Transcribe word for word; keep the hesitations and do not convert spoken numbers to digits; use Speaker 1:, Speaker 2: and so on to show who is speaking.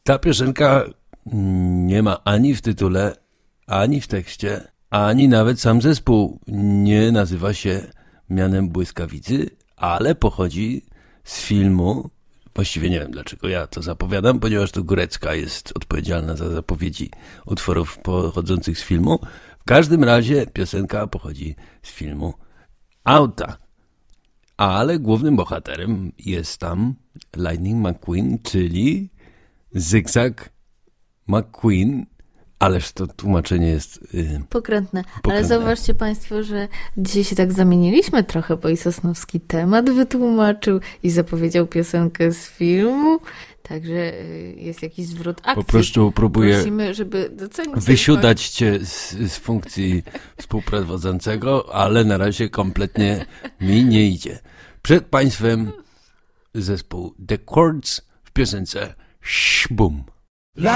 Speaker 1: Ta piosenka nie ma ani w tytule, ani w tekście, ani nawet sam zespół nie nazywa się Mianem Błyskawicy, ale pochodzi z filmu. Właściwie nie wiem, dlaczego ja to zapowiadam, ponieważ to Górecka jest odpowiedzialna za zapowiedzi utworów pochodzących z filmu. W każdym razie piosenka pochodzi z filmu Auta. Ale głównym bohaterem jest tam Lightning McQueen, czyli Zygzak McQueen. Ależ to tłumaczenie jest yy,
Speaker 2: pokrętne.
Speaker 1: pokrętne.
Speaker 2: Ale zauważcie Państwo, że dzisiaj się tak zamieniliśmy trochę, bo i Sosnowski temat wytłumaczył i zapowiedział piosenkę z filmu. Także yy, jest jakiś zwrot akcji.
Speaker 1: Po prostu próbuję
Speaker 2: Prosimy, żeby docenić
Speaker 1: wysiudać cię z, z funkcji współprowadzącego, ale na razie kompletnie mi nie idzie. Przed Państwem zespół The Chords w piosence Szbum.